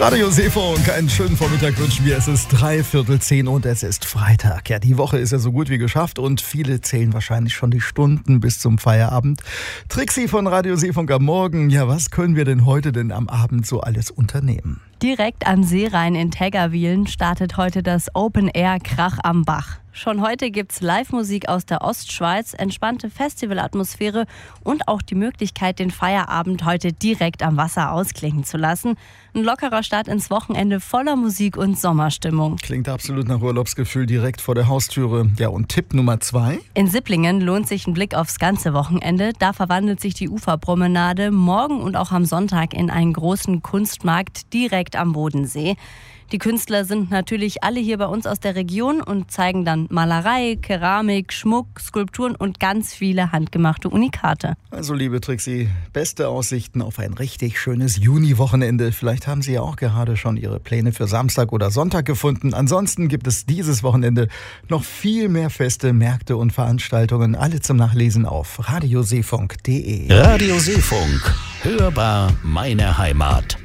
Radio Seefunk, einen schönen Vormittag wünschen wir. Es ist 9:45 und es ist Freitag. Ja, die Woche ist ja so gut wie geschafft und viele zählen wahrscheinlich schon die Stunden bis zum Feierabend. Trixi von Radio Seefunk am Morgen. Ja, was können wir denn heute am Abend so alles unternehmen? Direkt am Seerhein in Tägerwilen startet heute das Open Air Krach am Bach. Schon heute gibt's Live-Musik aus der Ostschweiz, entspannte Festivalatmosphäre und auch die Möglichkeit, den Feierabend heute direkt am Wasser ausklingen zu lassen. Ein lockerer Start ins Wochenende voller Musik und Sommerstimmung. Klingt absolut nach Urlaubsgefühl direkt vor der Haustüre. Ja, und Tipp Nummer 2? In Sipplingen lohnt sich ein Blick aufs ganze Wochenende. Da verwandelt sich die Uferpromenade morgen und auch am Sonntag in einen großen Kunstmarkt direkt am Bodensee. Die Künstler sind natürlich alle hier bei uns aus der Region und zeigen dann Malerei, Keramik, Schmuck, Skulpturen und ganz viele handgemachte Unikate. Also liebe Trixi, beste Aussichten auf ein richtig schönes Juni-Wochenende. Vielleicht haben Sie ja auch gerade schon Ihre Pläne für Samstag oder Sonntag gefunden. Ansonsten gibt es dieses Wochenende noch viel mehr Feste, Märkte und Veranstaltungen. Alle zum Nachlesen auf radioseefunk.de. Radio Seefunk. Hörbar meine Heimat.